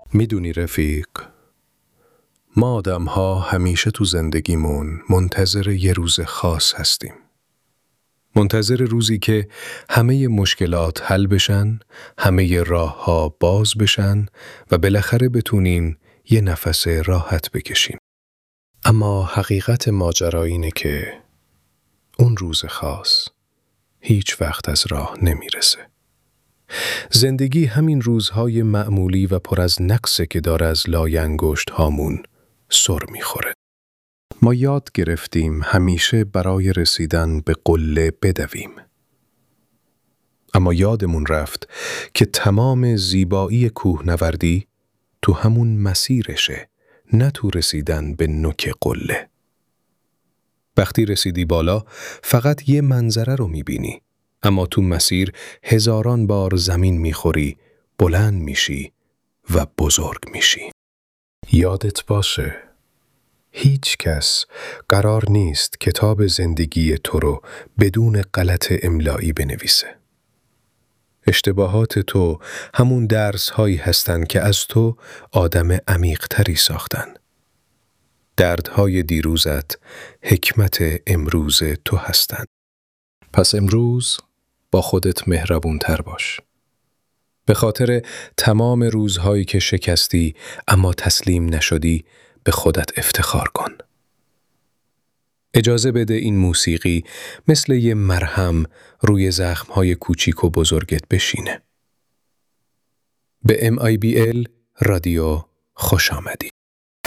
میدونی رفیق، ما آدم‌ها همیشه تو زندگیمون منتظر یه روز خاص هستیم. منتظر روزی که همه مشکلات حل بشن، همه راه‌ها باز بشن و بالاخره بتونیم یه نفس راحت بکشیم. اما حقیقت ماجرا اینه که اون روز خاص هیچ وقت از راه نمیرسه. زندگی همین روزهای معمولی و پر از نقصه که داره از لای انگشت هامون سر میخوره. ما یاد گرفتیم همیشه برای رسیدن به قله بدویم. اما یادمون رفت که تمام زیبایی کوهنوردی تو همون مسیرشه، نه تو رسیدن به نوک قله. وقتی رسیدی بالا فقط یه منظره رو میبینی، اما تو مسیر هزاران بار زمین میخوری، بلند میشی و بزرگ میشی. یادت باشه، هیچ کس قرار نیست کتاب زندگی تو رو بدون غلط املایی بنویسه. اشتباهات تو همون درس هایی هستن که از تو آدم عمیق تری ساختن. دردهای دیروزت حکمت امروز تو هستن. پس امروز با خودت مهربون تر باش. به خاطر تمام روزهایی که شکستی اما تسلیم نشدی به خودت افتخار کن. اجازه بده این موسیقی مثل یه مرهم روی زخمهای کوچیک و بزرگت بشینه. به MIBL رادیو خوش آمدی.